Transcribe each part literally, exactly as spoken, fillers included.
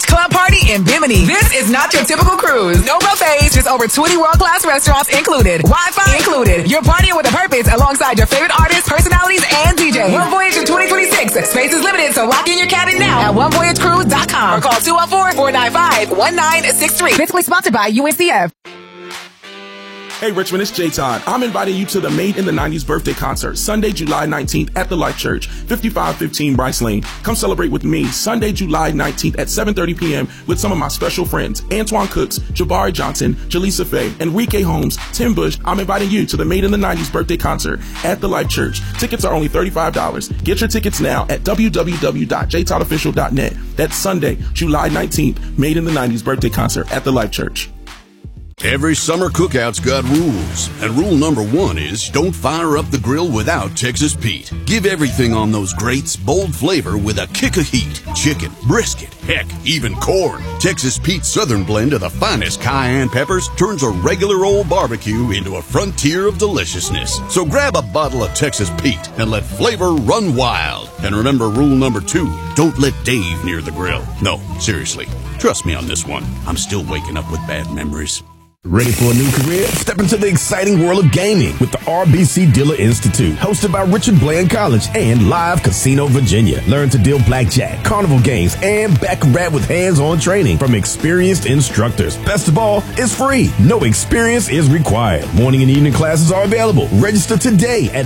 Club Party in Bimini. This is not your typical cruise. No buffets, just over twenty world-class restaurants included. Wi-Fi included. You're partying with a purpose alongside your favorite artists, personalities, and D Js. One Voyage in twenty twenty-six. Space is limited, so lock in your cabin now at one voyage cruise dot com or call two oh four, four nine five, one nine six three. Basically sponsored by U N C F. Hey Richmond, it's J-Todd. I'm inviting you to the Made in the nineties birthday concert, Sunday, July nineteenth at the Life Church, fifty-five fifteen Bryce Lane. Come celebrate with me Sunday, July nineteenth at seven thirty p.m. with some of my special friends, Antoine Cooks, Jabari Johnson, Jaleesa Faye, Enrique Holmes, Tim Bush. I'm inviting you to the Made in the nineties birthday concert at the Life Church. Tickets are only thirty-five dollars. Get your tickets now at w w w dot j todd official dot net. That's Sunday, July nineteenth, Made in the nineties birthday concert at the Life Church. Every summer cookout's got rules, and rule number one is don't fire up the grill without Texas Pete. Give everything on those grates bold flavor with a kick of heat. Chicken, brisket, heck, even corn. Texas Pete's Southern blend of the finest cayenne peppers turns a regular old barbecue into a frontier of deliciousness. So grab a bottle of Texas Pete and let flavor run wild. And remember rule number two, don't let Dave near the grill. No, seriously, trust me on this one. I'm still waking up with bad memories. Ready for a new career? Step into the exciting world of gaming with the R B C Dealer Institute, hosted by Richard Bland College and Live Casino Virginia. Learn to deal blackjack, carnival games, and baccarat with hands-on training from experienced instructors. Best of all, it's free. No experience is required. Morning and evening classes are available. Register today at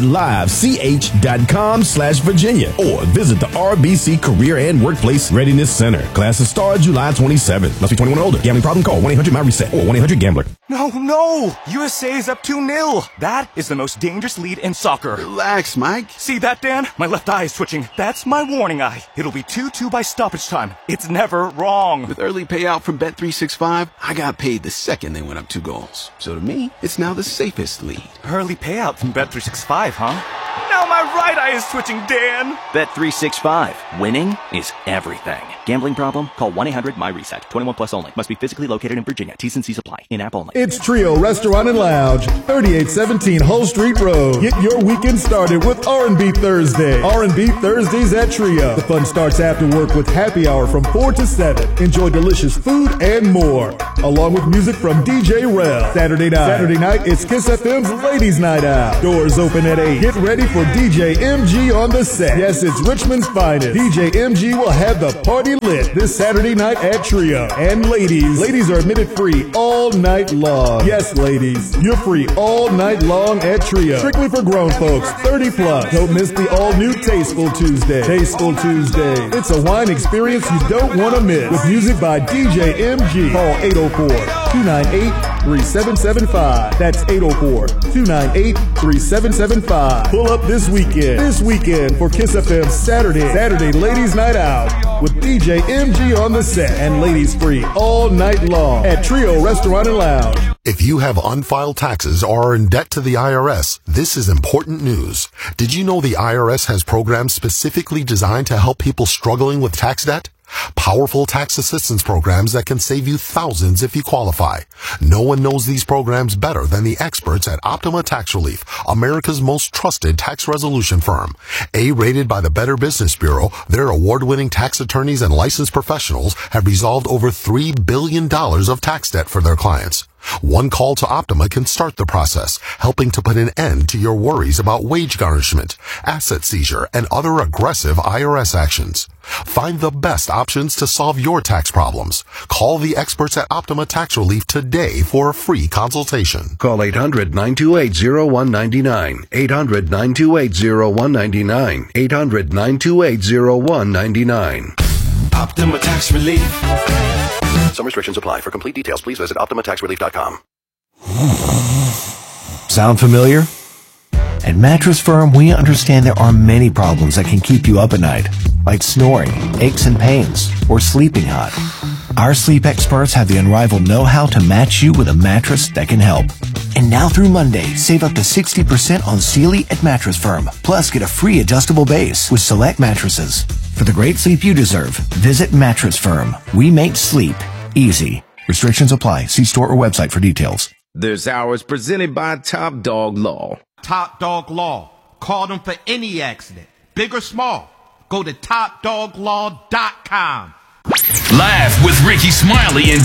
livech.com slash Virginia or visit the R B C Career and Workplace Readiness Center. Classes start July twenty-seventh. Must be twenty-one or older. Gambling problem? Call one eight hundred my reset or one eight hundred gambler. No, no! U S A is up two nil. That is the most dangerous lead in soccer. Relax, Mike. See that, Dan? My left eye is twitching. That's my warning eye. It'll be two two by stoppage time. It's never wrong. With early payout from Bet three sixty-five, I got paid the second they went up two goals. So to me, it's now the safest lead. Early payout from Bet three sixty-five, huh? Now my right eye is twitching, Dan. Bet three sixty-five. Winning is everything. Gambling problem? Call one eight hundred my reset. twenty-one plus only. Must be physically located in Virginia. T's and C's apply. In-app only. It's Trio Restaurant and Lounge, thirty-eight seventeen Hull Street Road. Get your weekend started with R and B Thursday. R and B Thursdays at Trio. The fun starts after work with happy hour from four to seven. Enjoy delicious food and more, along with music from D J Rel. Saturday night. Saturday night, it's Kiss F M's Ladies Night Out. Doors open at eight. Get ready for D J M G on the set. Yes, it's Richmond's finest. D J M G will have the party lit this Saturday night at Trio. And ladies, ladies are admitted free all night long. Yes, ladies, you're free all night long at Trio. Strictly for grown folks, thirty plus. Don't miss the all-new Tasteful Tuesday. Tasteful Tuesday. It's a wine experience you don't want to miss. With music by D J M G. Call eight oh four, two nine eight, three seven seven five. That's eight oh four, two nine eight, three seven seven five. Pull up this weekend. This weekend for Kiss F M's Saturday, Saturday Ladies Night Out with D J M G on the set and ladies free all night long at Trio Restaurant and Lounge. If you have unfiled taxes or are in debt to the I R S, this is important news. Did you know the I R S has programs specifically designed to help people struggling with tax debt? Powerful tax assistance programs that can save you thousands if you qualify. No one knows these programs better than the experts at Optima Tax Relief, America's most trusted tax resolution firm. A-rated by the Better Business Bureau, their award-winning tax attorneys and licensed professionals have resolved over three billion dollars of tax debt for their clients. One call to Optima can start the process, helping to put an end to your worries about wage garnishment, asset seizure, and other aggressive I R S actions. Find the best options to solve your tax problems. Call the experts at Optima Tax Relief today for a free consultation. Call eight hundred, nine two eight, oh one nine nine. eight hundred, nine two eight, oh one nine nine. eight hundred, nine two eight, oh one nine nine. Optima Tax Relief. Some restrictions apply. For complete details, please visit optima tax relief dot com. Sound familiar? At Mattress Firm, we understand there are many problems that can keep you up at night, like snoring, aches and pains, or sleeping hot. Our sleep experts have the unrivaled know-how to match you with a mattress that can help. And now through Monday, save up to sixty percent on Sealy at Mattress Firm. Plus, get a free adjustable base with select mattresses. For the great sleep you deserve, visit Mattress Firm. We make sleep easy. Restrictions apply. See store or website for details. This hour is presented by Top Dog Law. Top Dog Law. Call them for any accident, big or small. Go to top dog law dot com. Laugh with Ricky Smiley and